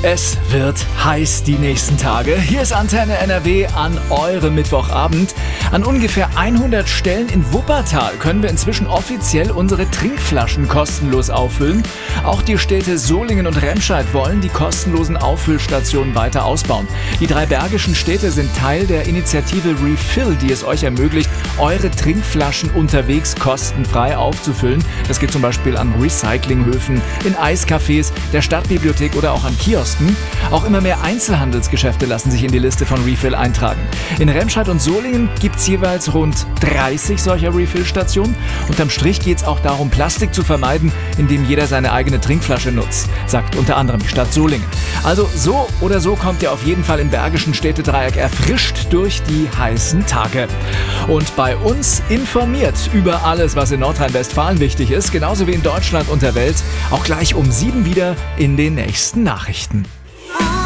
Es wird heiß die nächsten Tage. Hier ist Antenne NRW an eurem Mittwochabend. An ungefähr 100 Stellen in Wuppertal können wir inzwischen offiziell unsere Trinkflaschen kostenlos auffüllen. Auch die Städte Solingen und Remscheid wollen die kostenlosen Auffüllstationen weiter ausbauen. Die 3 bergischen Städte sind Teil der Initiative Refill, die es euch ermöglicht, eure Trinkflaschen unterwegs kostenfrei aufzufüllen. Das geht zum Beispiel an Recyclinghöfen, in Eiscafés, der Stadtbibliothek oder auch an Kiosken. Auch immer mehr Einzelhandelsgeschäfte lassen sich in die Liste von Refill eintragen. In Remscheid und Solingen gibt es jeweils rund 30 solcher Refill-Stationen. Unterm Strich geht es auch darum, Plastik zu vermeiden, indem jeder seine eigene Trinkflasche nutzt, sagt unter anderem die Stadt Solingen. Also so oder so kommt ihr auf jeden Fall im bergischen Städtedreieck erfrischt durch die heißen Tage. Und bei uns informiert über alles, was in Nordrhein-Westfalen wichtig ist, genauso wie in Deutschland und der Welt, auch gleich um 7 wieder in den nächsten Nachrichten.